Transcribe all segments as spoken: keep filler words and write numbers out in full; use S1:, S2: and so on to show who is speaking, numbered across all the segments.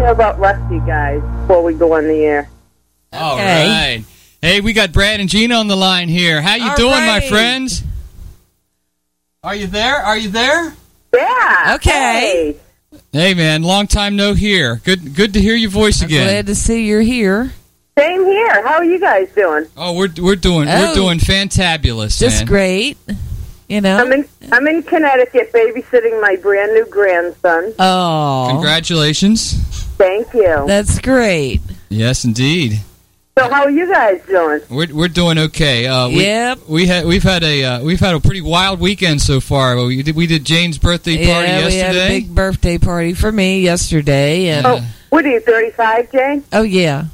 S1: hear about Rusty, guys, before we go on the air.
S2: All
S3: Okay.
S2: right. Hey, we got Brad and Gina on the line here. How you
S3: All
S2: doing,
S3: right.
S2: my friends? Are you there? Are you there?
S1: Yeah.
S3: Okay.
S1: Hey.
S2: Hey, man, long time no hear. Good good to hear your voice again.
S3: Glad to see you're here.
S1: Same here. How are you guys doing?
S2: Oh, we're we're doing
S3: Oh.
S2: we're doing fantabulous,
S3: Just
S2: man.
S3: great. You know?
S1: I'm in I'm in Connecticut babysitting my brand new grandson.
S3: Oh.
S2: Congratulations.
S1: Thank you.
S3: That's great.
S2: Yes, indeed.
S1: So how are you guys doing?
S2: We're we're doing okay. Uh, we,
S3: Yep.
S2: We had we've had a uh, we've had a pretty wild weekend so far. We did we did Jane's birthday party
S3: yeah,
S2: yesterday.
S3: we had a big birthday party for me yesterday. And
S1: Oh, what are you, thirty-five, Jane?
S3: oh, yeah.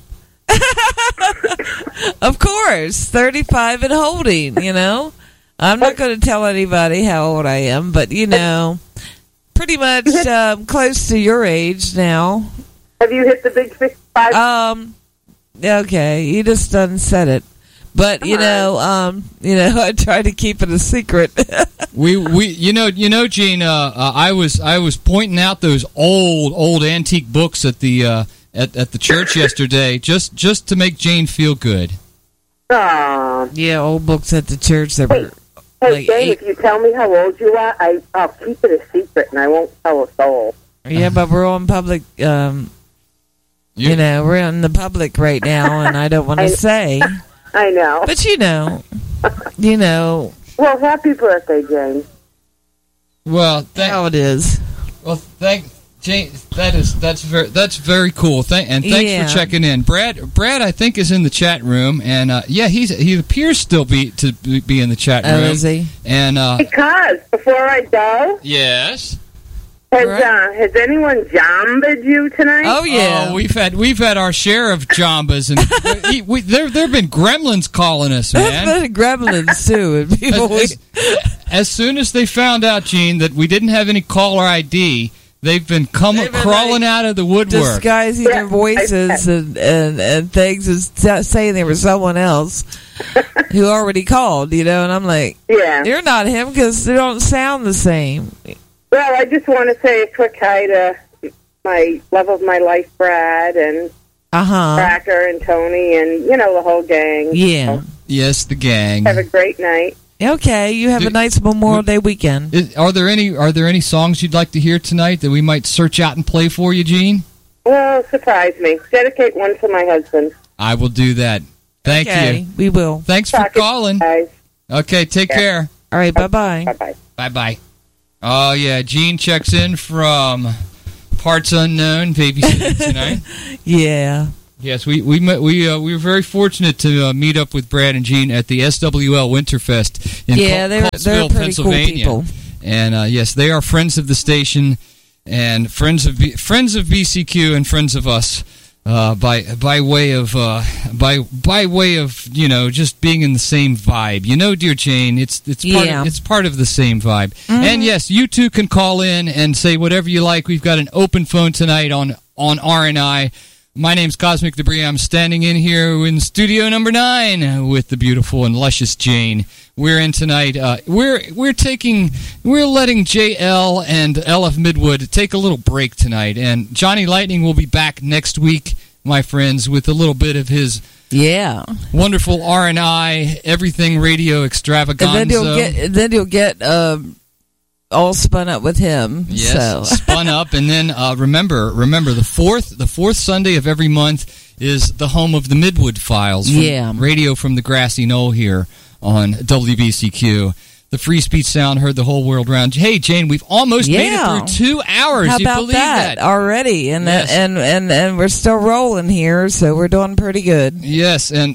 S3: Of course. thirty-five and holding, you know. I'm not going to tell anybody how old I am, but, you know, pretty much um, close to your age now.
S1: Have you hit the big fifty-five?
S3: Um, okay, you just done said it. But, you
S1: Come
S3: know, um, you know, I try to keep it a secret.
S2: We we you know you know Gene, uh, uh, I was I was pointing out those old old antique books at the uh, at at the church yesterday just just to make Jane feel good.
S1: Aw.
S3: Yeah, old books at the church that were
S1: Hey,
S3: like
S1: Jane,
S3: eight.
S1: if you tell me how old you are, I, I'll keep it a secret, and I won't tell a soul.
S3: Yeah, but we're on public. Um,
S2: You-
S3: you know, we're in the public right now, and I don't want to
S1: I-
S3: say.
S1: I know.
S3: But you know, you know
S1: Well, happy birthday, Jane.
S2: Well, thank,
S3: how it is.
S2: well, thank Jane. That is that's very that's very cool. Thank and thanks
S3: Yeah.
S2: for checking in, Brad. Brad, I think is in the chat room, and uh, yeah, he's he appears still be to be in the chat
S3: Oh,
S2: room.
S3: is he?
S2: And uh,
S1: Because, before I go,
S2: yes.
S1: has,
S3: Right.
S1: uh, has anyone jambed you tonight?
S3: Oh yeah.
S2: Oh, we've had we've had our share of jambas, and we, we, there there have been gremlins calling us, man.
S3: That's been gremlins too. And people,
S2: As, as, as soon as they found out, Gene, that we didn't have any caller I D, they've been coming
S3: They've been,
S2: crawling
S3: like,
S2: out of the woodwork.
S3: disguising
S1: Yeah,
S3: their voices and, and, and things and st- saying they were someone else who already called, you know, and I'm like,
S1: Yeah.
S3: you're not him because they don't sound the same.
S1: Well, I just want to say a quick hi to my love of my life, Brad, and
S3: Uh-huh.
S1: Cracker, and Tony, and, you know, the whole gang.
S3: Yeah.
S2: Yes, the gang.
S1: Have a great night.
S3: Okay, you have a
S2: Did-
S3: nice Memorial Day weekend.
S2: Is- are there any Are there any songs you'd like to hear tonight that we might search out and play for you, Gene?
S1: Well, surprise me. Dedicate one to my husband.
S2: I will do that. Thank
S3: Okay,
S2: you.
S3: we will.
S2: Thanks for
S1: Talk to you
S2: calling.
S1: guys.
S2: Okay, take
S1: Yeah.
S2: care.
S3: All right, bye-bye.
S1: Bye-bye.
S2: Bye bye. Oh yeah, Gene checks in from parts unknown babysitting tonight.
S3: Yeah.
S2: Yes, we we met, we uh, we were very fortunate to uh, meet up with Brad and Gene at the S W L Winterfest in
S3: Yeah,
S2: Col-
S3: they're, they're
S2: Coltsville,
S3: pretty cool
S2: Pennsylvania.
S3: people.
S2: And uh, yes, they are friends of the station and friends of B- friends of B C Q and friends of us uh, by by way of uh, by by way of you know just being in the same vibe. You know, dear Jane, it's it's part
S3: Yeah.
S2: of, it's part of the same vibe. And yes, you too can call in and say whatever you like. We've got an open phone tonight on on R and I. My name's Cosmic Debris. I'm standing in here in studio number nine with the beautiful and luscious Jane. We're in tonight. Uh, we're we're taking we're letting J L and L F Midwood take a little break tonight, and Johnny Lightning will be back next week, my friends, with a little bit of his
S3: Yeah.
S2: wonderful R and I everything radio extravaganza.
S3: And then you'll get, then you'll get um, all spun up with him.
S2: Yes,
S3: So.
S2: spun up, and then uh, remember, remember the fourth, the fourth Sunday of every month is the home of the Midwood Files. From
S3: Yeah.
S2: radio from the grassy knoll here on W B C Q. The free speech sound heard the whole world round. Hey, Jane, we've almost
S3: Yeah.
S2: made it through two hours.
S3: How
S2: you
S3: about
S2: believe
S3: that,
S2: that?
S3: already? And,
S2: Yes.
S3: and and and we're still rolling here, so we're doing pretty good.
S2: Yes, and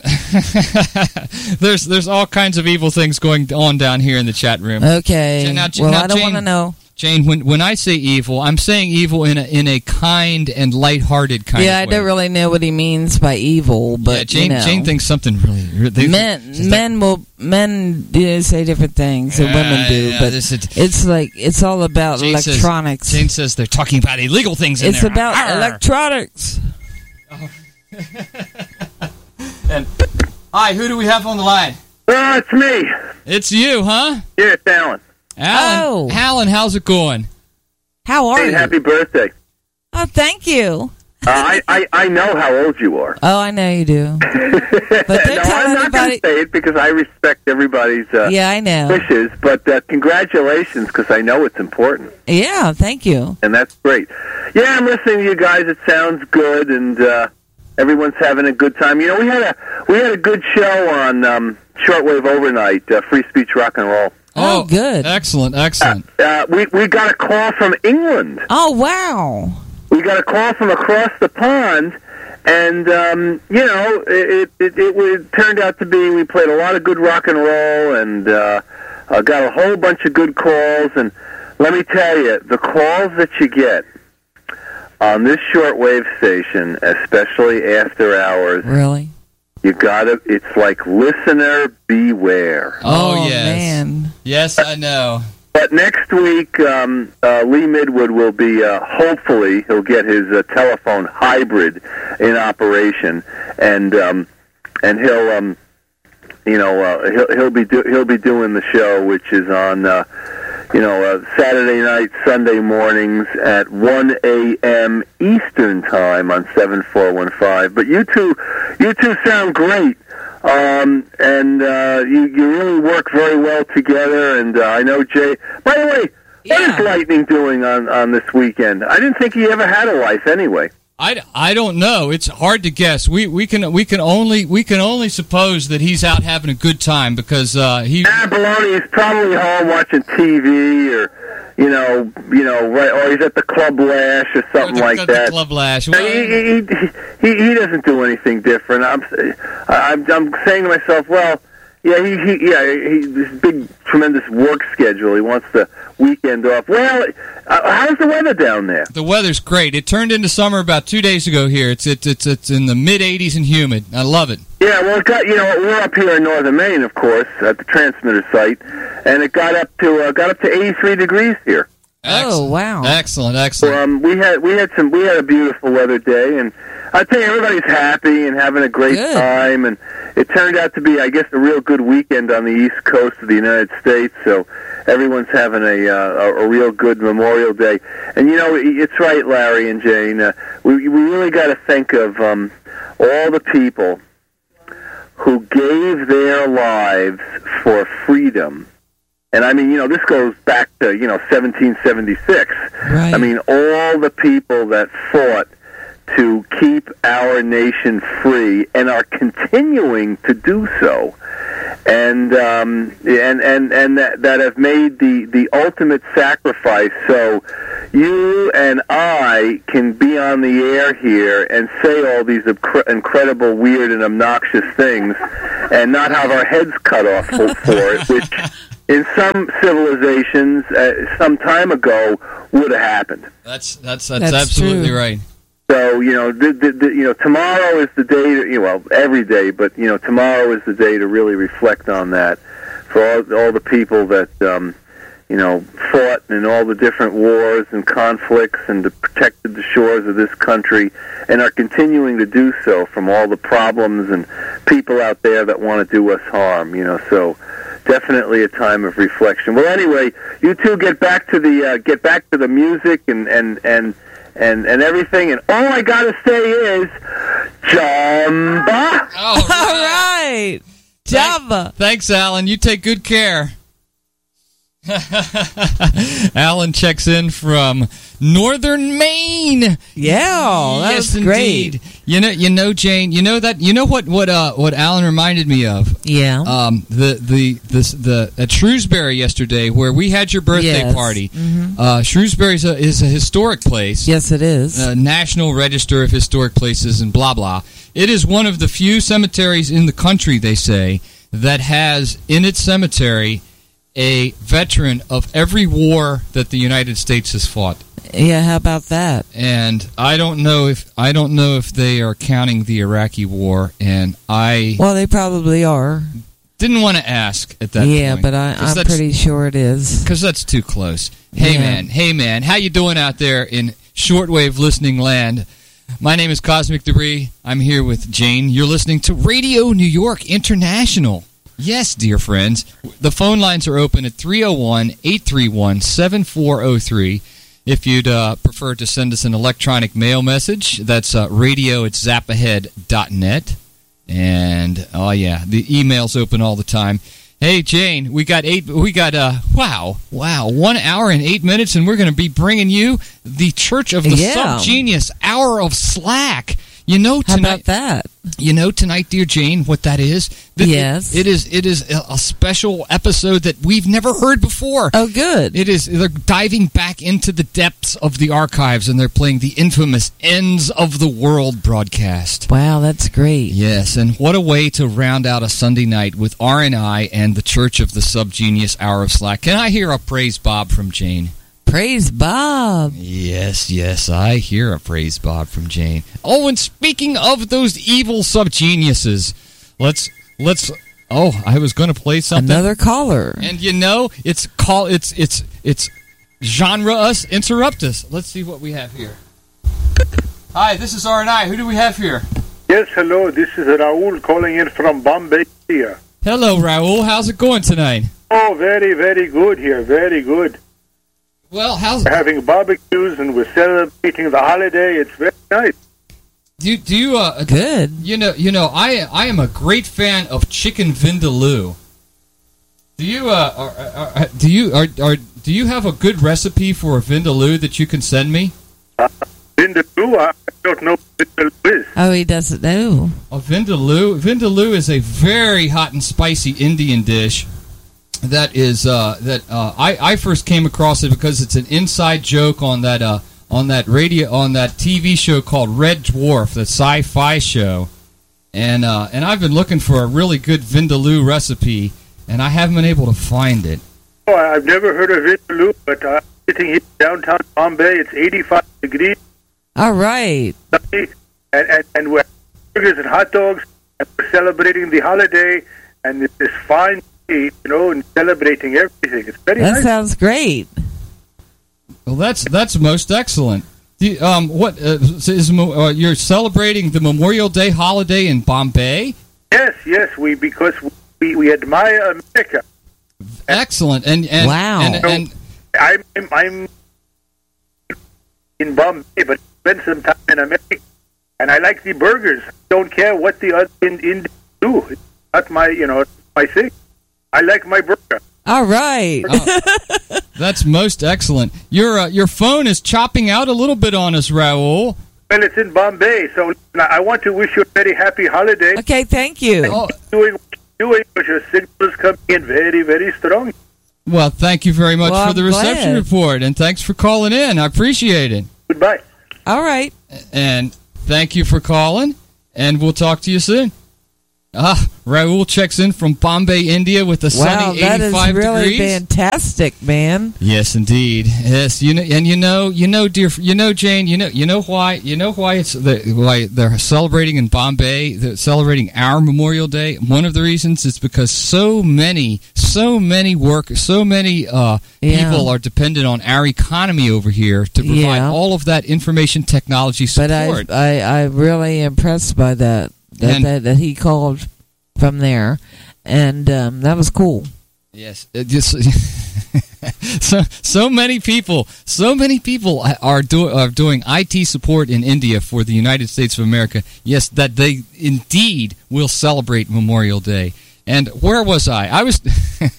S2: there's there's all kinds of evil things going on down here in the chat room.
S3: Okay.
S2: Now,
S3: well,
S2: now,
S3: I don't
S2: Jane-
S3: want to know.
S2: Jane, when when I say evil, I'm saying evil in a in a kind and lighthearted kind
S3: Yeah, I
S2: of way.
S3: don't really know what he means by evil, but
S2: yeah, Jane,
S3: you know.
S2: Jane thinks something really. They,
S3: men
S2: she's like,
S3: men will men do say different things than women do,
S2: yeah,
S3: but
S2: this is-
S3: it's like it's all about
S2: Jane says-
S3: electronics.
S2: Jane says they're talking about illegal things in
S3: it's
S2: there.
S3: about
S2: Arr!
S3: electronics.
S2: And hi, who do we have on the line?
S4: Uh, it's me.
S2: It's you, huh?
S4: Yeah, it's Alan.
S2: Alan.
S3: Oh.
S2: Alan, how's it going?
S3: How are
S4: Hey,
S3: you?
S4: happy birthday.
S3: Oh, thank you.
S4: I, I I know how old you are.
S3: Oh, I know you do. But don't
S4: no,
S3: tell
S4: I'm not going
S3: anybody.
S4: to say it because I respect everybody's uh,
S3: Yeah, I know.
S4: wishes. But uh, congratulations, because I know it's important,
S3: Yeah, thank you.
S4: and that's great. Yeah, I'm listening to you guys. It sounds good, and uh, everyone's having a good time. You know, we had a we had a good show on um, Shortwave Overnight, uh, Free Speech Rock and Roll.
S3: Oh, good.
S2: Excellent, excellent.
S4: Uh, we we got a call from England.
S3: Oh, wow.
S4: We got a call from across the pond, and um, you know, it, it, it, it turned out to be we played a lot of good rock and roll, and uh, uh, got a whole bunch of good calls. And let me tell you, the calls that you get on this shortwave station, especially after hours,
S3: Really?
S4: you gotta. It's like listener beware.
S2: Oh,
S3: Oh,
S2: yes.
S3: man.
S2: Yes, I know.
S4: But next week, um, uh, Lee Midwood will be, uh, hopefully, he'll get his uh, telephone hybrid in operation, and um, and he'll, um, you know, uh, he'll he'll be do- he'll be doing the show, which is on, uh, you know, uh, Saturday night, Sunday mornings at one a.m. Eastern time on seven four one five. But you two, you two sound great. Um, and uh, you, you really work very well together, and uh, I know Jay... By the way,
S3: Yeah.
S4: what is Lightning doing on, on this weekend? I didn't think he ever had a life anyway.
S2: I, I don't know. It's hard to guess. We we can we can only we can only suppose that he's out having a good time because uh, he.
S4: Ah, baloney, he's probably home watching T V or, you know, you know, right, or he's at the Club Lash or something
S2: the,
S4: like
S2: the
S4: that.
S2: Club Lash.
S4: He,
S2: Well,
S4: he, he, he, he doesn't do anything different. I'm, I'm, I'm saying to myself, well, yeah, he, he yeah, he, this big, tremendous work schedule. He wants the weekend off. Well, uh, how's the weather down there?
S2: the weather's great. It turned into summer about two days ago here. It's it's it's, it's in the mid eighties and humid. I love it.
S4: Yeah, well, it got, you know, we're up here in northern Maine, of course, at the transmitter site, and it got up to uh, got up to eighty-three degrees here.
S3: Oh,
S2: Excellent.
S3: wow.
S2: Excellent, excellent.
S4: Um, we had we had some we had a beautiful weather day, and I tell you, everybody's happy and having a great
S3: Good.
S4: time, and it turned out to be, I guess, a real good weekend on the East Coast of the United States. So everyone's having a uh, a, a real good Memorial Day, and you know, it's right, Larry and Jane. Uh, we we really got to think of um, all the people who gave their lives for freedom. And I mean, you know, this goes back to, you know, seventeen seventy-six.
S3: Right.
S4: I mean, all the people that fought to keep our nation free and are continuing to do so, and um, and and and that, that have made the the ultimate sacrifice. So you and I can be on the air here and say all these incre- incredible, weird, and obnoxious things, and not have our heads cut off for, for it, which in some civilizations, uh, some time ago, would have happened.
S2: That's that's that's,
S3: That's
S2: absolutely
S3: true.
S2: right.
S4: So you know, the, the, the, you know, tomorrow is the day. To, you know, well, every day, but you know, tomorrow is the day to really reflect on that for all, all the people that um, you know fought in all the different wars and conflicts and to protected the shores of this country and are continuing to do so from all the problems and people out there that want to do us harm. You know, so. Definitely a time of reflection. Well, anyway, you two get back to the uh, get back to the music and and and and, and everything. And all I gotta say is, Jamba.
S2: All
S3: All right. Java.
S2: Thanks, Alan. You take good care. Alan checks in from northern Maine.
S3: Yeah, that
S2: yes,
S3: was great.
S2: indeed. You know, you know, Jane. You know that. You know what? What? Uh, what Alan reminded me of.
S3: Yeah.
S2: Um, the the the the at Shrewsbury yesterday, where we had your birthday
S3: Yes.
S2: party.
S3: Mhm.
S2: Uh, Shrewsbury is a, is a historic place.
S3: Yes, it is.
S2: Uh, National Register of Historic Places and blah blah. It is one of the few cemeteries in the country, they say, that has in its cemetery a veteran of every war that the United States has fought.
S3: Yeah, how about that?
S2: And I don't know if I don't know if they are counting the Iraqi war, and I
S3: Well, they probably are.
S2: didn't want to ask at that
S3: Yeah,
S2: point.
S3: but I,
S2: 'Cause
S3: I'm
S2: that's-
S3: pretty sure it is.
S2: because that's too close. Hey
S3: Yeah.
S2: man, hey man, how you doing out there in shortwave listening land? My name is Cosmic Debris. I'm here with Jane. You're listening to Radio New York International. Yes, dear friends. The phone lines are open at three oh one, eight three one, seven four oh three. If you'd uh, prefer to send us an electronic mail message, that's uh, radio at zap ahead dot net. And, oh, yeah, the email's open all the time. Hey, Jane, we got eight, we got, uh, wow, wow, one hour and eight minutes, and we're going to be bringing you the Church of the
S3: Yeah.
S2: Subgenius Hour of Slack. You know
S3: How
S2: tonight,
S3: about that?
S2: you know tonight, dear Jane, what that is? That
S3: Yes.
S2: It, it is It is a, a special episode that we've never heard before.
S3: Oh, good.
S2: It is. They're diving back into the depths of the archives, and they're playing the infamous Ends of the World broadcast.
S3: Wow, that's great.
S2: Yes, and what a way to round out a Sunday night with R and I and the Church of the Subgenius Hour of Slack. Can I hear a praise Bob from Jane?
S3: Praise Bob.
S2: Yes, yes, I hear a praise Bob from Jane. Oh, and speaking of those evil subgeniuses, let's let's. Oh, I was going to play something.
S3: Another caller.
S2: And you know, it's call it's it's it's genre us interrupt us. Let's see what we have here. Hi, this is R and I. Who do we have here?
S5: Yes, hello. This is Raul calling in from Bombay here.
S2: Hello, Raul. How's it going tonight?
S5: Oh, very, very good here. Very good.
S2: Well, how's
S5: We're having barbecues and we're celebrating the holiday. It's very nice.
S2: do you, do you uh
S3: Good.
S2: you know you know I I am a great fan of chicken vindaloo. Do you uh are, are, are, do you are, are do you have a good recipe for a vindaloo that you can send me?
S5: Uh, Vindaloo, I don't know what Vindaloo is.
S3: Oh, he doesn't know.
S2: A vindaloo vindaloo is a very hot and spicy Indian dish. That is uh, that uh, I, I first came across it because it's an inside joke on that uh, on that radio on that T V show called Red Dwarf, the sci-fi show, and uh, and I've been looking for a really good vindaloo recipe, and I haven't been able to find it.
S5: Oh, I've never heard of Vindaloo, but I'm sitting here downtown Bombay. It's eighty-five degrees,
S3: All right.
S5: sunny, and, and, and we're having burgers and hot dogs, and we're celebrating the holiday, and it's this fine day, you know, and celebrating everything. It's very
S3: That
S5: nice.
S3: sounds great.
S2: Well, that's that's most excellent. Do you, um, what uh, is uh, you're celebrating the Memorial Day holiday in Bombay?
S5: Yes, yes, we because we, we admire America.
S2: Excellent, and and
S3: Wow.
S2: and, and
S5: I'm, I'm I'm in Bombay, but spend some time in America, and I like the burgers. Don't care what the other Indians do. It's not my, you know, my thing. I like my burger.
S3: All right.
S2: Oh, that's most excellent. Your uh, your phone is chopping out a little bit on us, Raul.
S5: Well, it's in Bombay, so I want to wish you a very happy holiday.
S3: Okay, thank you.
S2: Oh,
S5: Doing what you're doing, because your signal is coming in very, very strong.
S2: well, thank you very much
S3: Well,
S2: for the
S3: I'm
S2: reception
S3: glad.
S2: report, and thanks for calling in. I appreciate it.
S5: Goodbye.
S3: All right.
S2: And thank you for calling, and we'll talk to you soon. Ah, Raul checks in from Bombay, India with a
S3: Wow,
S2: sunny
S3: that is
S2: eighty-five
S3: really
S2: degrees.
S3: fantastic, man.
S2: Yes, indeed. Yes, you know, and you know, you know, dear, you know, Jane, you know, you know why, you know why it's the why they're celebrating in Bombay, they're celebrating our Memorial Day. One of the reasons is because so many, so many work, so many uh,
S3: Yeah.
S2: people are dependent on our economy over here to provide
S3: Yeah.
S2: all of that information technology
S3: But
S2: support.
S3: I, I, I'm really impressed by that that,
S2: And-
S3: that that he called from there, and um, that was cool.
S2: Yes, it just so so many people, so many people are do, are doing I T support in India for the United States of America. Yes, that they indeed will celebrate Memorial Day. And where was I? I was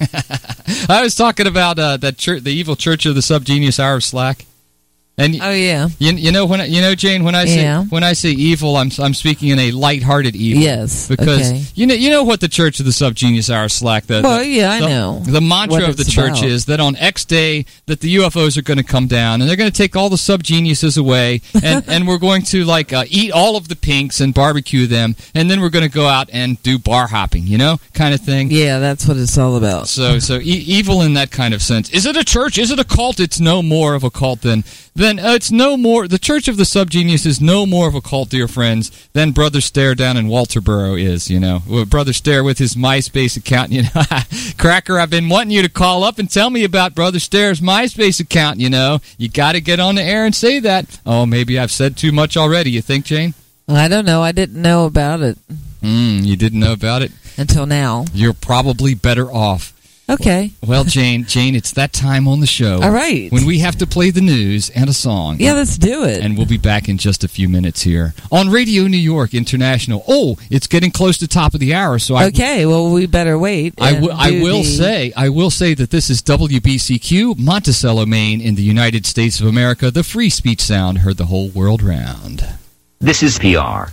S2: I was talking about uh, that church, the evil Church of the Subgenius Hour of Slack. And
S3: Oh yeah,
S2: you, you know when I, you know Jane, when I say
S3: Yeah.
S2: when I say evil, I'm I'm speaking in a lighthearted evil.
S3: Yes,
S2: because
S3: okay.
S2: you know you know what the Church of the Subgenius Hour of Slack. The,
S3: Well,
S2: the-
S3: yeah, I
S2: the-
S3: know
S2: The mantra
S3: what
S2: of the
S3: it's
S2: church
S3: about.
S2: is that on X day that the U F Os are going to come down and they're going to take all the subgeniuses away and and we're going to like uh, eat all of the pinks and barbecue them and then we're going to go out and do bar hopping, you know, kind of thing.
S3: yeah, that's what it's all about.
S2: So, so e- evil in that kind of sense. Is it a church? Is it a cult? It's no more of a cult than than uh, it's no more. The Church of the Subgenius is no more of a cult, dear friends, than Brother Stare down in Walterboro is. You know, well, Brother Stare with his MySpace account. You know, Cracker, I've been wanting you to call up and tell me about Brother Stare's MySpace account. You know, you got to get on the air and say that. Oh, maybe I've said too much already. You think, Jane?
S3: I don't know. I didn't know about it
S2: Mm, you didn't know about it.
S3: until now.
S2: You're probably better off.
S3: Okay.
S2: Well, Jane, Jane, it's that time on the show.
S3: All right.
S2: When we have to play the news and a song.
S3: Yeah, let's do it.
S2: And we'll be back in just a few minutes here on Radio New York International. Oh, it's getting close to top of the hour, so I
S3: Okay, well, we better wait.
S2: I,
S3: and
S2: w- I
S3: do
S2: will
S3: the-
S2: say, I will say that this is W B C Q, Monticello, Maine, in the United States of America. The free speech sound heard the whole world round.
S6: This is P R.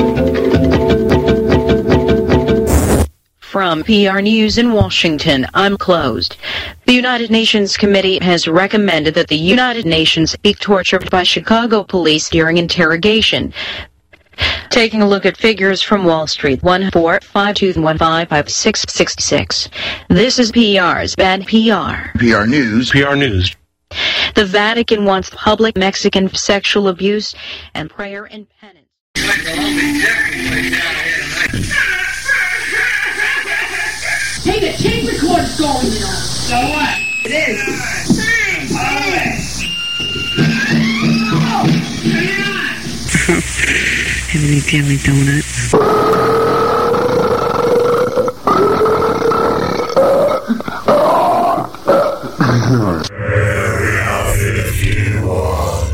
S7: From P R News in Washington, I'm closed. The United Nations Committee has recommended that the United Nations be tortured by Chicago police during interrogation. Taking a look at figures from Wall Street, one four five two one five five six six six. This is P R's Bad P R.
S8: P R News. P R News.
S7: The Vatican wants public Mexican sexual abuse and prayer and penance.
S9: Hey, the tape recorder's going, you know. So what? It is. Bang! All right. Oh, turn it on.
S10: Have any jelly donuts?
S8: Every outfit if you want.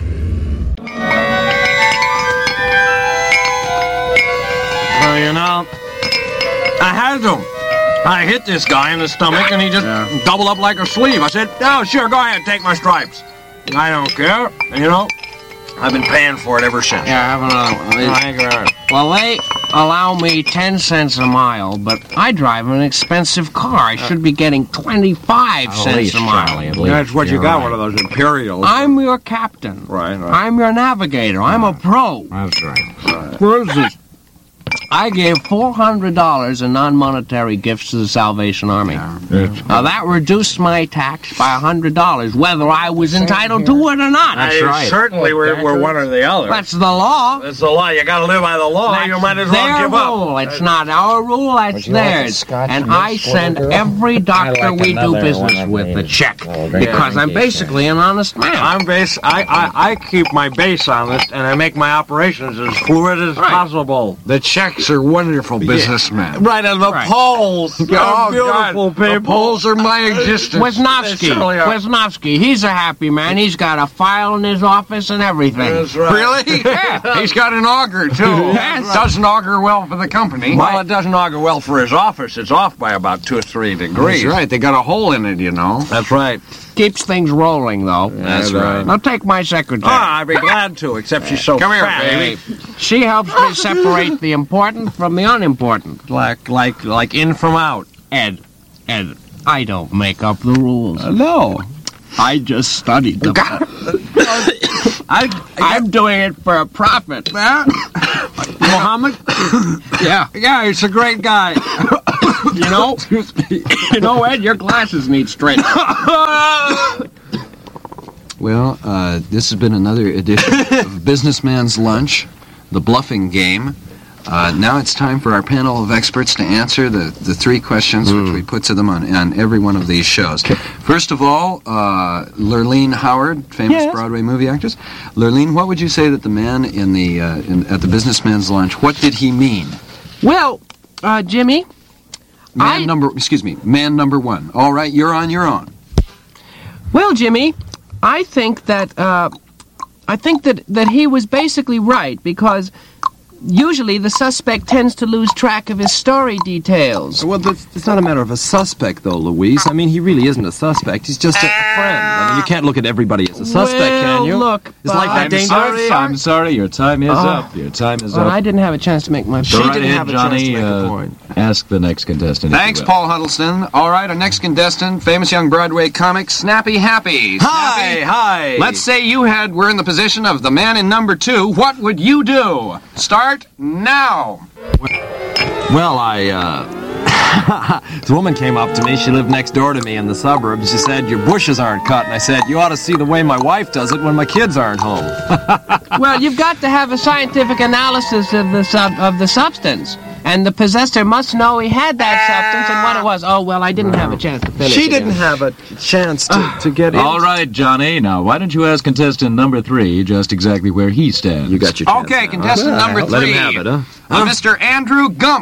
S11: Well, you know, I had to. I hit this guy in the stomach, and he just yeah. doubled up like a sleeve. I said, "Oh, sure, go ahead, take my stripes. I don't care." And, you know, I've been paying for it ever since.
S12: Yeah, have another one.
S11: Oh, thank you very much.
S12: Well, they allow me ten cents a mile, but I drive an expensive car. I should be getting twenty-five
S11: At
S12: cents
S11: least,
S12: a mile.
S11: Charlie, at least. That's what you
S12: You're
S11: got,
S12: right.
S11: one of those Imperials.
S12: I'm your captain.
S11: Right, right.
S12: I'm your navigator. I'm a pro.
S11: That's right. right.
S12: Where is this? I gave four hundred dollars in non-monetary gifts to the Salvation Army.
S11: Yeah.
S12: Now, that reduced my tax by one hundred dollars, whether I was entitled to it or not.
S11: That's right. Certainly we're, we're one or the other.
S12: That's the law.
S11: That's the law. You got to live by the law.
S12: That's
S11: You might as well
S12: their
S11: give up.
S12: rule. It's not our rule. That's theirs. And I send every doctor we do business with a check because I'm basically an honest man.
S11: I'm base. I, I, I keep my base honest, and I make my operations as fluid as
S12: Right.
S11: possible.
S13: The Czechs are wonderful businessmen.
S11: Right, and the
S12: Right.
S11: Poles.
S13: Oh,
S11: They're beautiful
S13: God.
S11: people.
S13: The Poles are my existence.
S12: Wisnowski.
S11: They certainly are.
S12: Wisnowski. He's a happy man. He's got a file in his office and everything.
S11: That's right.
S13: Really?
S12: Yeah.
S13: He's got an auger, too.
S12: Yes.
S13: Doesn't auger well for the company.
S11: Well, it doesn't augur well for his office. It's off by about two or three degrees.
S13: That's right. They got a hole in it, you know.
S11: That's right.
S12: Keeps things rolling, though.
S11: That's right.
S12: Now take my secretary.
S11: Ah, I'd be glad to, except she's so
S13: Come here,
S11: fat.
S13: baby.
S12: She helps me separate the important from the unimportant.
S11: Like, like, like in from out.
S12: Ed, Ed, I don't make up the rules.
S11: Uh, no.
S12: I just studied them. I, I'm doing it for a profit. Mohammed?
S11: Yeah. Yeah, he's a great guy.
S12: You know? You know, Ed, your glasses need straightening.
S13: Well, uh, this has been another edition of Businessman's Lunch, the bluffing game. Uh, now it's time for our panel of experts to answer the, the three questions mm. which we put to them on, on every one of these shows. Okay. First of all, uh, Lurleen Howard, famous yes. Broadway movie actress. Lurleen, what would you say that the man in the uh, in, at the Businessman's Lunch, what did he mean?
S12: Well, uh, Jimmy,
S13: man
S12: I...
S13: number excuse me, man number one. All right, you're on your own.
S12: Well, Jimmy, I think that uh, I think that that he was basically right because usually the suspect tends to lose track of his story details.
S14: Well, that's, it's not a matter of a suspect, though, Louise. I mean, he really isn't a suspect. He's just a, a friend. I mean, you can't look at everybody as a suspect,
S12: well,
S14: can you?
S12: look,
S14: it's like that
S12: I'm
S14: dangerous.
S12: Sorry,
S14: I'm sorry. Your time is
S12: uh,
S14: up. Your time is
S12: well,
S14: up.
S12: I didn't have a chance to make my point.
S14: She
S12: right
S14: didn't
S12: ahead,
S14: have a
S12: Johnny,
S14: chance to make
S12: uh,
S14: a point. Ask the next contestant.
S13: Thanks, Paul Huddleston. All right, our next contestant, famous young Broadway comic, Snappy Happy.
S14: Hi,
S13: Snappy,
S14: hi.
S13: Let's say you had were in the position of the man in number two. What would you do? Start now.
S14: Well, I, uh... this woman came up to me. She lived next door to me in the suburbs. She said, your bushes aren't cut. And I said, you ought to see the way my wife does it when my kids aren't home.
S12: Well, you've got to have a scientific analysis of the sub of the substance. And the possessor must know he had that substance and what it was. Oh, well, I didn't have a chance to finish
S14: She
S12: it,
S14: didn't
S12: you know.
S14: have a chance to, to get in.
S15: All right, Johnny. Now, why don't you ask contestant number three just exactly where he stands?
S14: You got your chance.
S13: Okay,
S14: now.
S13: contestant
S14: Huh?
S13: number
S14: Let
S13: three.
S14: him have it, huh?
S13: Uh, Mister Andrew Gump.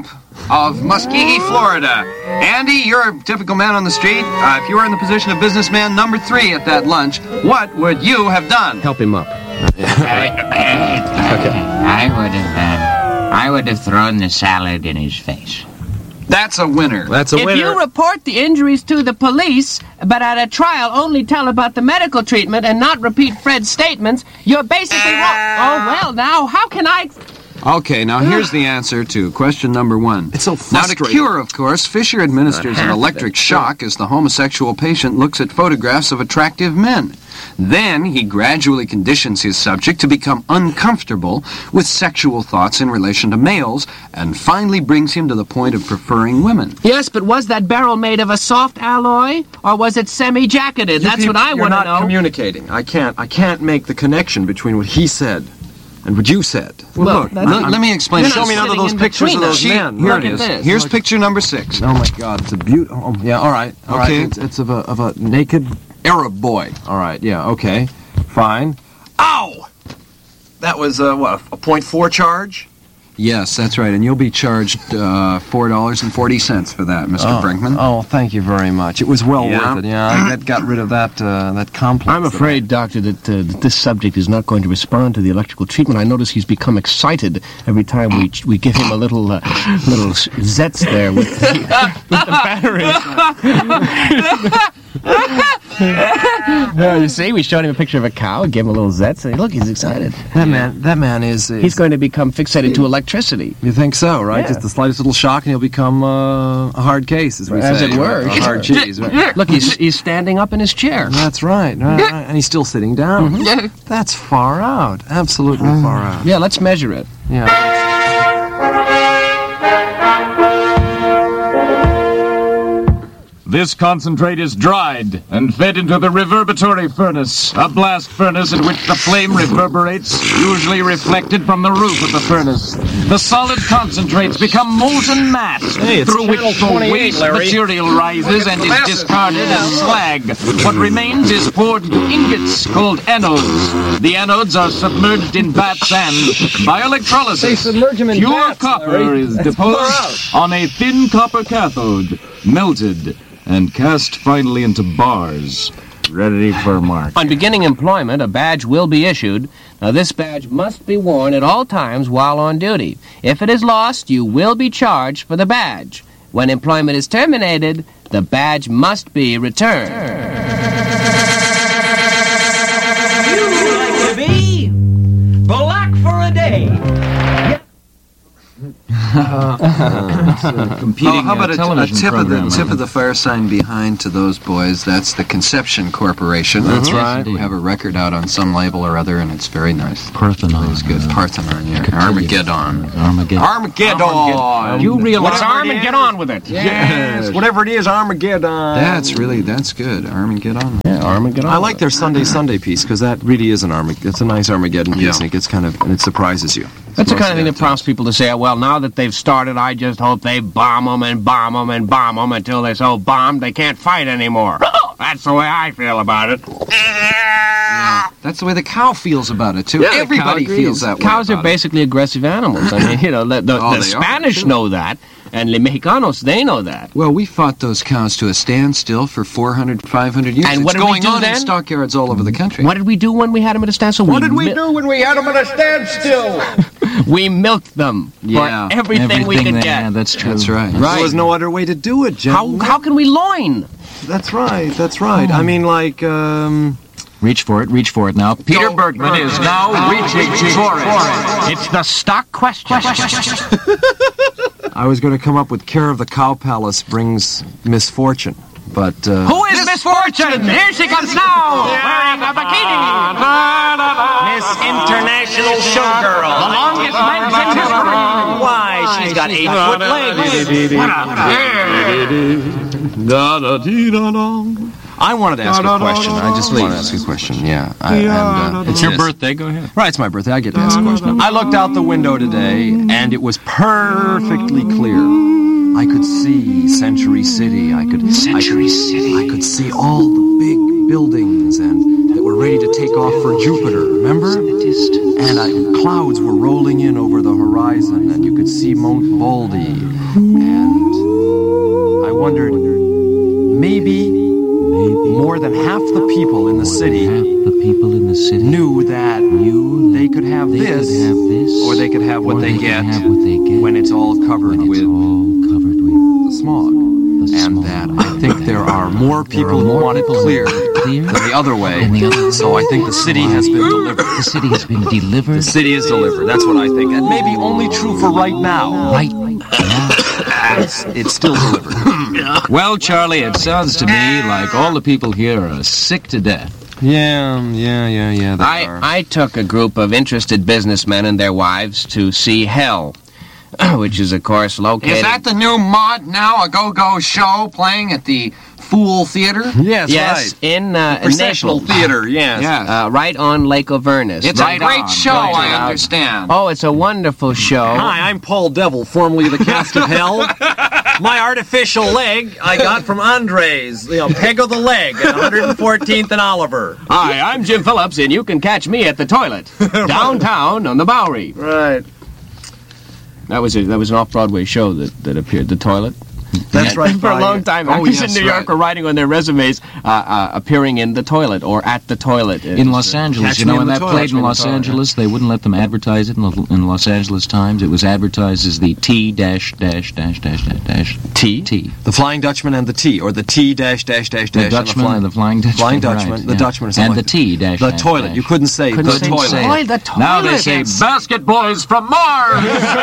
S13: of Muskogee, Florida. Andy, you're a typical man on the street. Uh, if you were in the position of businessman number three at that lunch, what would you have done?
S14: Help him up.
S6: I would have, uh, I would have thrown the salad in his face.
S13: That's a winner.
S14: That's a
S12: If
S14: winner.
S12: you report the injuries to the police, but at a trial only tell about the medical treatment and not repeat Fred's statements, you're basically wrong. Oh, well, now, how can I...
S13: Okay, now here's the answer to question number one.
S14: It's so
S13: Now, to
S14: frustrating.
S13: cure, of course, Fisher administers an electric shock as the homosexual patient looks at photographs of attractive men. Then he gradually conditions his subject to become uncomfortable with sexual thoughts in relation to males, and finally brings him to the point of preferring women.
S12: Yes, but was that barrel made of a soft alloy, or was it semi-jacketed? That's what I
S14: You're
S12: want to
S14: not
S12: know.
S14: communicating. I can't. I can't make the connection between what he said and what you said.
S12: Well,
S14: look,
S12: that's-
S13: Let, let me explain.
S12: You're
S13: it.
S14: show
S12: not
S14: me none of
S12: sitting
S14: those
S12: in
S14: pictures of
S12: between
S14: those
S12: us.
S14: men.
S13: Here
S12: Look
S13: it
S12: at
S13: is.
S12: this.
S13: Here's picture number six.
S14: Oh my God, it's a beaut. Oh, yeah, all right, all right.
S13: Okay.
S14: It's, it's of a of a naked Arab boy. All right, yeah, okay, fine. Ow! That was uh, what a point four charge.
S13: Yes, that's right, and you'll be charged uh, four dollars and forty cents for that, Mister
S14: Oh,
S13: Brinkman.
S14: oh, thank you very much. It was well
S13: Yeah?
S14: worth it. Yeah, that got rid of that uh, that complex.
S16: I'm afraid, Doctor, that, uh, that this subject is not going to respond to the electrical treatment. I notice he's become excited every time we we give him a little uh, little zets there with the, with the batteries. Uh, you see, we showed him a picture of a cow, gave him a little zets, and look, he's excited.
S14: That man, that man is. is
S16: He's going to become fixated to electricity.
S14: You think so, right?
S16: Yeah.
S14: Just the slightest little shock, and he'll become uh, a hard case, as we
S16: As
S14: say.
S16: it were.
S14: A hard
S16: Sure.
S14: cheese. Right?
S16: Look, he's he's standing up in his chair.
S14: That's right, right, right. And he's still sitting down. That's far out. Absolutely far out.
S16: Yeah, let's measure it.
S14: Yeah.
S15: This concentrate is dried and fed into the reverberatory furnace, a blast furnace in which the flame reverberates, usually reflected from the roof of the furnace. The solid concentrates become molten mass,
S14: Hey, it's
S15: through which
S14: channel
S15: the
S14: twenty-eight,
S15: waste
S14: Larry.
S15: material rises and is discarded as slag. What remains is poured into ingots called anodes. The anodes are submerged in vats and, by electrolysis,
S14: They submerge 'em in
S15: pure
S14: vats,
S15: copper
S14: Larry.
S15: is
S14: That's far
S15: deposed on a thin copper cathode, melted, and cast finally into bars, ready for mark.
S16: On beginning employment, a badge will be issued. Now, this badge must be worn at all times while on duty. If it is lost, you will be charged for the badge. When employment is terminated, the badge must be returned.
S9: You like to be black for a day.
S15: Competing
S13: oh, how about
S15: uh,
S13: a,
S15: television
S13: a tip of the
S15: program, I
S13: tip of
S15: think.
S13: the fire sign behind to those boys? That's the Conception Corporation.
S14: That's right.
S13: Who have a record out on some label or other, and it's very nice.
S15: Parthenon.
S13: It's good. Parthenon, yeah.
S15: could tell you.
S13: Armageddon.
S15: Armageddon.
S14: Armageddon.
S15: You realize
S16: What's arm and get on with it?
S14: Yes, whatever it is, Armageddon.
S13: That's really that's good. Armageddon.
S16: Yeah, arm and get on
S14: I
S16: with
S14: like
S16: it.
S14: their Sunday Sunday piece because that really is an Armageddon. It's a nice Armageddon piece,
S13: Yeah.
S14: and it gets kind of and it surprises you.
S16: That's the kind of thing that prompts people to say, well, now that they've started, I just hope they bomb them and bomb them and bomb them until they're so bombed they can't fight anymore. That's the way I feel about it.
S13: That's the way the cow feels about it too.
S14: Yeah, the cow
S13: Everybody
S14: agrees.
S13: feels that way.
S16: Cows are
S13: about it.
S16: basically aggressive animals. I mean, you know, the, the,
S13: Oh,
S16: the
S13: they are,
S16: Spanish
S13: too.
S16: know that, and the Mexicanos, they know that.
S13: Well, we fought those cows to a standstill for four hundred, five hundred years.
S16: And what
S13: it's
S16: did we
S13: going
S16: do
S13: on
S16: then?
S13: in stockyards all over the country.
S16: What did we do when we had them at a standstill?
S14: What did we
S16: mil-
S14: do when we had them at a standstill?
S16: We milked them
S13: Yeah,
S16: for everything, we could
S15: they-
S16: get.
S15: Yeah, that's true.
S13: That's right.
S14: There was no other way to do it,
S16: How,
S14: gentlemen.
S16: how can we loin?
S14: That's right. That's right. I mean, like, um,
S15: Reach for it, reach for it now. Peter Bergman is now reaching for it.
S16: It's the stock question.
S14: I was going to come up with Care of the Cow Palace brings misfortune, but uh,
S16: Who is Miss Fortune? Here she comes now, wearing a bikini.
S17: Miss International Showgirl.
S16: The longest legs in history.
S17: Why, she's got eight-foot legs.
S14: I wanted to ask a question. I just wanted to ask a question. Yeah. I, and, uh,
S15: It's your
S14: this.
S15: birthday, go ahead.
S14: Right, it's my birthday. I get to ask a question. I looked out the window today, and it was perfectly clear. I could see Century City. I could Century I could, City. I could see all the big buildings and that were ready to take off for Jupiter. Remember? And I, clouds were rolling in over the horizon, and you could see Mount Baldy. they get
S13: have what they get
S14: when it's all covered
S13: when it's
S14: with
S13: all covered with
S14: the smog.
S13: the
S14: And
S13: smog.
S14: that I think there are more people
S13: more
S14: who want it
S13: people
S14: clear
S13: clear
S14: than the other way.
S13: than the other
S14: So I think the city has been delivered.
S13: The city has been delivered.
S14: The city is delivered. That's what I think. That may be only true for right now.
S13: Right now.
S14: It's, it's still delivered.
S15: Well, Charlie, it sounds to me like all the people here are sick to death.
S14: Yeah, yeah, yeah, yeah. They
S16: I,
S14: are.
S16: I took a group of interested businessmen and their wives to see Hell, which is, of course, located...
S13: Is that the new Mod Now, a go-go show playing at the Fool Theater?
S14: Yes,
S16: Yes,
S14: right.
S16: in uh,
S14: Processional
S16: Naples.
S14: Theater, yes.
S16: Uh, right on Lake Avernus.
S13: It's
S16: right
S13: a great
S16: on,
S13: show,
S16: right
S13: I
S16: on.
S13: understand.
S16: Oh, it's a wonderful show.
S11: Hi, I'm Paul Devil, formerly of the cast of Hell. My artificial leg I got from Andres, you know, Peg of the Leg at one hundred fourteenth and Oliver.
S16: Hi, I'm Jim Phillips, and you can catch me at the toilet, downtown on the Bowery.
S11: Right.
S16: That was a, that was an off-Broadway show that, that appeared, The Toilet.
S11: That's right.
S16: For a long time,
S13: Oh,
S16: actors
S13: yes,
S16: in New York
S13: right.
S16: were writing on their resumes, uh, uh, appearing in the toilet or at the toilet. It
S15: In
S16: was,
S15: Los
S16: uh,
S15: Angeles,
S14: Catch
S15: you
S14: Me
S15: know,
S14: in
S15: when
S14: the
S15: that
S14: Toilet.
S15: played
S14: Catch Me
S15: in
S14: in the
S15: Los
S14: Toilet.
S15: Angeles, they wouldn't let them advertise it in the, in Los Angeles Times. It was advertised as the T dash dash dash dash dash dash
S14: T?
S15: T.
S14: The Flying Dutchman and the T, or the T dash dash dash
S15: The
S14: dash.
S15: Dutchman
S14: and
S15: and the Flying Dutchman.
S14: Flying Dutchman,
S15: right,
S14: the
S15: yeah.
S14: Dutchman, or something
S15: and the
S14: like that.
S15: T dash
S14: The
S15: dash,
S14: toilet.
S15: dash.
S14: You couldn't say
S16: Couldn't
S14: the
S16: say
S14: toilet.
S16: say the toilet.
S15: Now they say basket boys from Mars.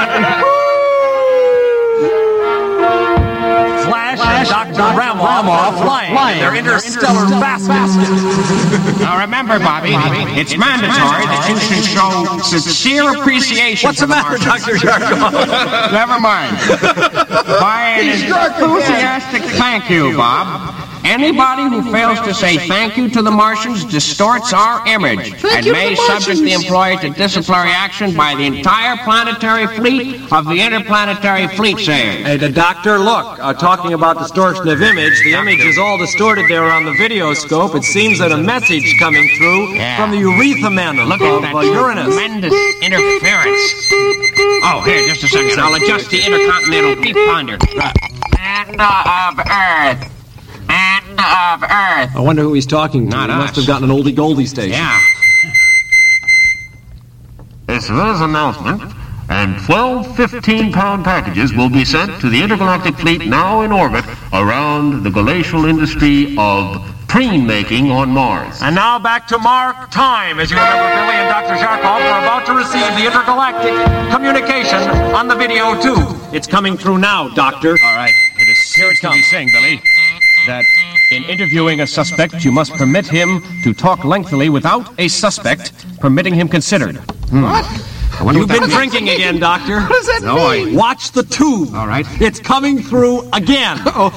S11: Flash and Doctor Ramoff flying in their interstellar baskets.
S17: Now remember, Bobby, it's mandatory that you should show sincere appreciation.
S11: What's the
S17: for
S11: matter,
S17: Martians.
S11: Doctor Jarkov?
S17: Never mind. By an enthusiastic thank you, Bob. Anybody who fails to say thank you to the Martians distorts our image and may subject the employee to disciplinary action by the entire planetary fleet of the Interplanetary Fleet Sayers.
S11: Hey, the doctor, look, uh, talking about distortion of image, the image is all distorted there on the video scope. It seems that a message coming through
S17: Yeah.
S11: from the urethra
S17: Look
S11: of
S17: at that
S11: uh, Uranus.
S17: tremendous interference. Oh, here, just a second. I'll adjust the intercontinental beep ponder.
S6: End of Earth. End of Earth.
S11: I wonder who he's talking to.
S17: Not
S11: he must
S17: us.
S11: have gotten an oldie goldie station.
S17: Yeah.
S18: This was announcement, and twelve fifteen-pound packages will be sent to the intergalactic fleet now in orbit around the glacial industry of preen making on Mars.
S11: And now back to Mark Time. As you remember, Billy and Doctor Zarkov are about to receive the intergalactic communication on the video tube. It's coming through now, Doctor.
S16: All right. It is here it comes. Saying, Billy, that in interviewing a suspect, you must permit him to talk lengthily without a suspect permitting him considered.
S11: What? You've been drinking again, Doctor. What
S16: does that
S11: no,
S16: mean?
S11: I watch the tube.
S16: All right.
S11: It's coming through again. Uh-oh.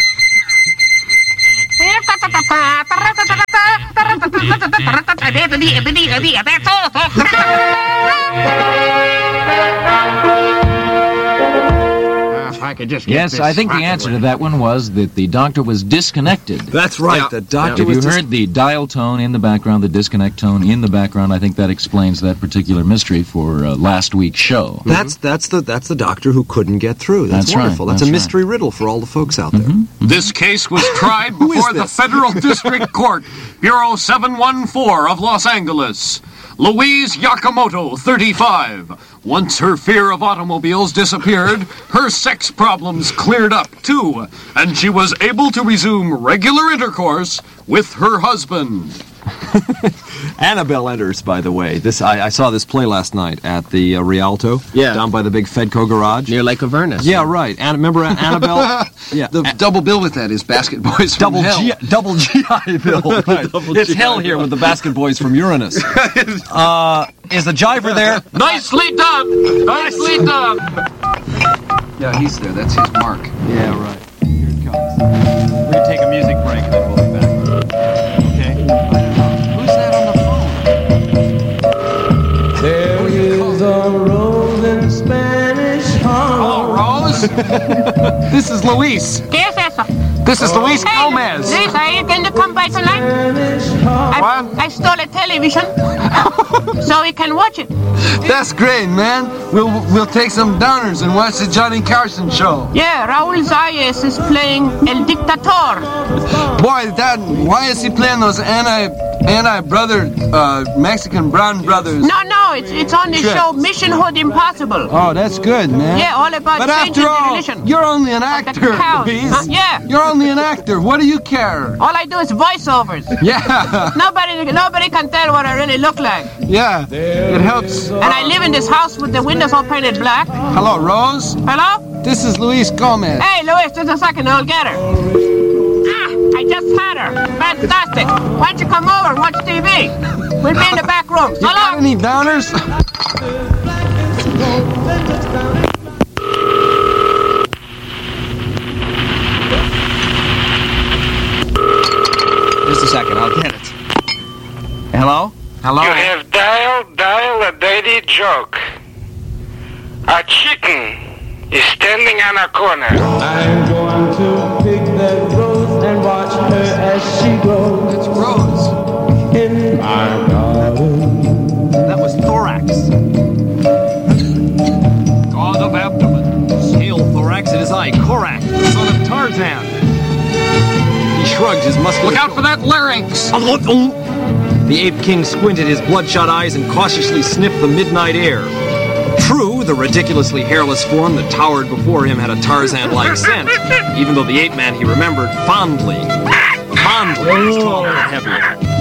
S17: If I could just get
S15: Yes,
S17: this
S15: I think the
S17: rocket
S15: answer
S17: with
S15: to that one was that the doctor was disconnected.
S11: That's right.
S16: Yeah.
S11: The doctor
S15: If
S11: was
S15: you
S11: dis-
S15: heard the dial tone in the background, the disconnect tone in the background, I think that explains that particular mystery for uh, last week's show.
S14: That's that's the that's the doctor who couldn't get through. That's,
S15: That's right,
S14: wonderful. That's,
S15: that's
S14: a
S15: right.
S14: mystery riddle for all the folks out there.
S8: This case was tried
S14: Who is
S8: before the
S14: this?
S8: Federal District Court, Bureau seven one four of Los Angeles. Louise Yakamoto, thirty-five. Once her fear of automobiles disappeared, her sex problems cleared up, too, and she was able to resume regular intercourse with her husband.
S14: Annabelle enters, by the way. This I, I saw this play last night at the uh, Rialto.
S16: Yeah.
S14: Down by the big Fedco garage.
S16: Near Lake Avernus.
S14: Yeah, right. Anna, remember Annabelle? Yeah.
S13: The double bill with that is Basket Boys from
S14: Double
S13: Hell.
S14: G, double G I Bill. Right. It's hell here with the Basket Boys from Uranus. Uh, is the Jiver there?
S8: Nicely done! Nicely done!
S13: Yeah, he's there. That's his mark.
S14: Yeah, right. Here it comes. We're gonna take a music break, then we'll be back. Okay. Who's that on the phone?
S9: There is a rose in Spanish Harlem.
S8: Hello, Rose. This is Luis.
S17: ¿Qué es eso?
S8: This is Luis Gomez.
S17: Luis, are you going to come by tonight? I, I stole a television so we can watch it.
S13: That's great, man. We'll we'll take some downers and watch the Johnny Carson show.
S17: Yeah, Raúl Zayas is playing El Dictator.
S13: Boy, Dad, why is he playing those anti
S14: anti-brother, uh, Mexican brown brothers.
S17: No, no, it's it's on the
S14: Trips.
S17: show Mission Hood Impossible.
S14: Oh, that's good, man.
S17: Yeah, all about
S14: But
S17: changing
S14: after all,
S17: the religion.
S14: you're only an
S17: Of the
S14: actor,
S17: cows.
S14: Louise.
S17: Huh? Yeah.
S14: You're only an actor. What do you care?
S17: All I do is voiceovers.
S14: Yeah.
S17: Nobody nobody can tell what I really look like.
S14: Yeah. It helps.
S17: And I live in this house with the windows all painted black.
S14: Hello, Rose.
S17: Hello?
S14: This is Luis Gomez.
S17: Hey, Luis, just a second, I'll get her. Ah, I just had her. Fantastic. Why don't you come over and watch T V? We'll be in the back room. So
S14: You got
S17: long.
S14: any downers?
S16: Just a second, I'll get it. Hello? Hello?
S19: You have dialed, dial a dirty joke. A chicken is standing on a corner.
S9: I'm going to pick that rose and watch her as she grows.
S14: It's Rose.
S9: In my garden.
S14: That was Thorax.
S11: God of abdomen. Hail, Thorax, it is I, Korak, the son of Tarzan. He shrugged his muscular
S8: Look out for that larynx!
S11: The ape king squinted his bloodshot eyes and cautiously sniffed the midnight air. True, the ridiculously hairless form that towered before him had a Tarzan-like scent, even though the ape man he remembered fondly, fondly was taller and heavier.